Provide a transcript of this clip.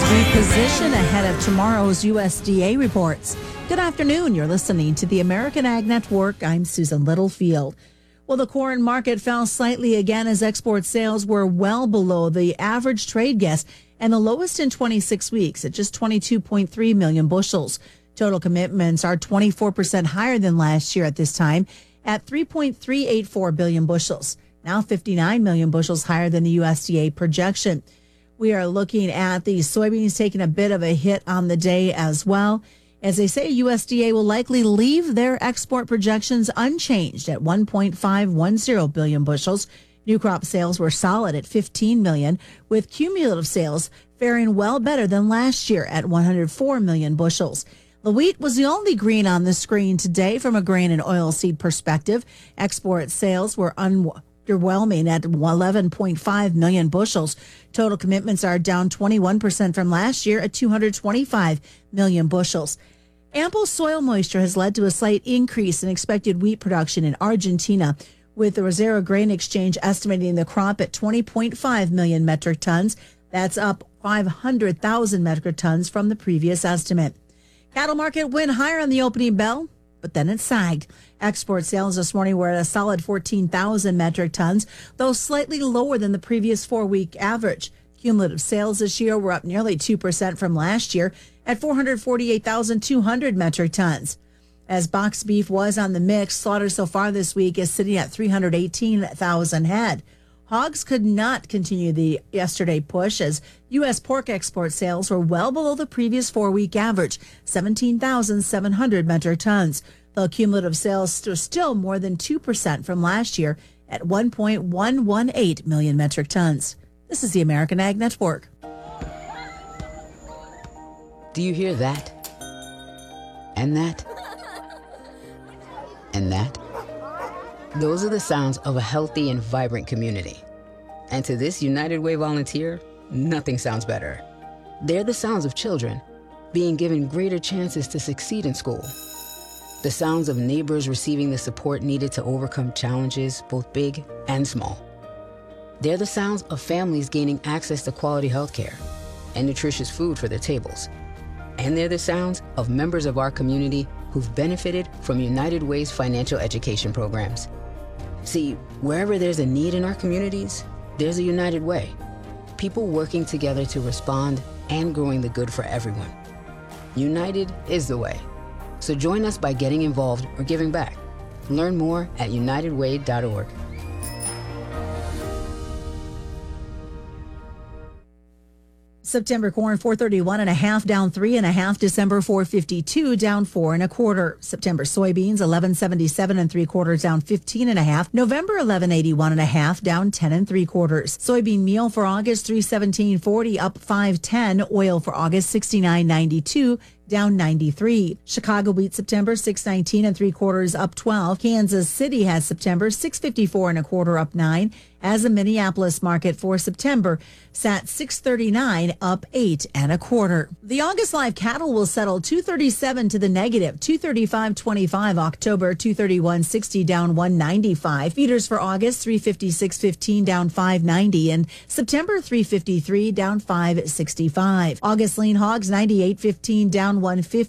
Reposition ahead of tomorrow's USDA reports. Good afternoon. You're listening to the American Ag Network. I'm Susan Littlefield. Well, the corn market fell slightly again as export sales were well below the average trade guess and the lowest in 26 weeks at just 22.3 million bushels. Total commitments are 24% higher than last year at this time at 3.384 billion bushels, now 59 million bushels higher than the USDA projection. We are looking at the soybeans taking a bit of a hit on the day as well. As they say, USDA will likely leave their export projections unchanged at 1.510 billion bushels. New crop sales were solid at 15 million, with cumulative sales faring well better than last year at 104 million bushels. The wheat was the only green on the screen today from a grain and oilseed perspective. Export sales were underwhelming at 11.5 million bushels. Total commitments are down 21% from last year at 225 million bushels. Ample soil moisture has led to a slight increase in expected wheat production in Argentina, with the Rosero Grain Exchange estimating the crop at 20.5 million metric tons. That's up 500,000 metric tons from the previous estimate. Cattle market went higher on the opening bell, but then it sagged. Export sales this morning were at a solid 14,000 metric tons, though slightly lower than the previous 4-week average. Cumulative sales this year were up nearly 2% from last year at 448,200 metric tons. As box beef was on the mix, slaughter so far this week is sitting at 318,000 head. Hogs could not continue the yesterday push as U.S. pork export sales were well below the previous 4-week average, 17,700 metric tons, though cumulative sales are still more than 2% from last year at 1.118 million metric tons. This is the American Ag Network. Do you hear that? And that? And that? Those are the sounds of a healthy and vibrant community. And to this United Way volunteer, nothing sounds better. They're the sounds of children being given greater chances to succeed in school. The sounds of neighbors receiving the support needed to overcome challenges, both big and small. They're the sounds of families gaining access to quality health care and nutritious food for their tables. And they're the sounds of members of our community who've benefited from United Way's financial education programs. See, wherever there's a need in our communities, there's a United Way. People working together to respond and growing the good for everyone. United is the way. So join us by getting involved or giving back. Learn more at unitedway.org. September corn 431.5 down 3.5. December 452 down 4 1/4. September soybeans 1177 3/4 down 15.5. November 1181.5 down 10 3/4. Soybean meal for August 317.40 up 5.10. Oil for August 69.92 down 93. Chicago wheat September 619 3/4 up 12. Kansas City has September 654 1/4 up 9. As the Minneapolis market for September sat 639 up 8 1/4. The August live cattle will settle 237 to the negative, 235.25. October 231.60 down 195. Feeders for August 356.15 down 590 and September 353 down 565. August lean hogs 98.15 down 150.